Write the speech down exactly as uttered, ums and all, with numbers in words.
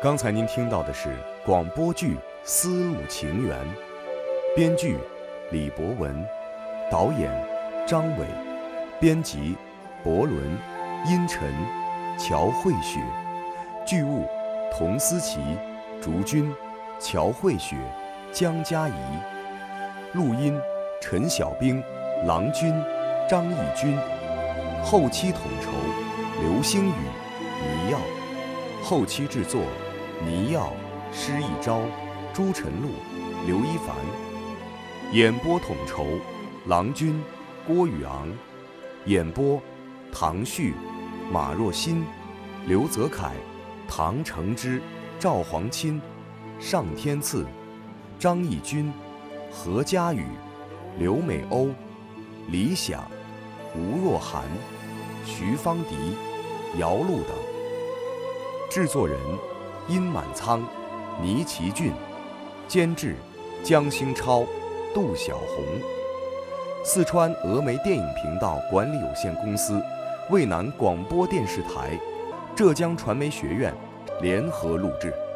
刚才您听到的是广播剧《丝路情缘》，编剧李博文，导演张伟，编辑博伦、殷晨、乔慧雪，剧务童思琪、竹君、乔慧雪、江嘉怡，录音陈小兵、郎君、张义军，后期统筹刘星宇、倪耀，后期制作倪耀、施一昭、朱晨露、刘一凡，演播统筹郎君、郭宇昂，演播唐旭、马若欣、刘泽楷、唐承之、赵黄钦、尚天赐、张义军、何佳宇、刘美欧、李想、吴若涵、徐芳迪、姚璐等。制作人殷满仓、倪其俊，监制江兴超、杜小红。四川峨眉电影频道管理有限公司、渭南广播电视台、浙江传媒学院联合录制。